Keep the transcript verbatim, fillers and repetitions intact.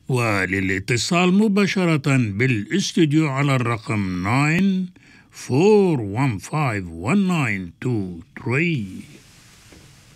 وللاتصال مباشرة بالاستوديو على الرقم تسعة أربعة واحد خمسة واحد تسعة واحد تسعة اتنين ثلاثة.